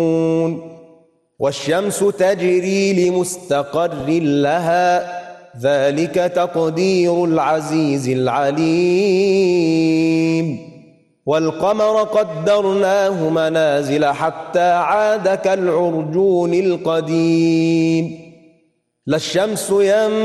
والشمس تجري لمستقر لها ذلك تقدير العزيز العليم والقمر قدرناه منازل حتى عاد كالعرجون القديم لا الشمس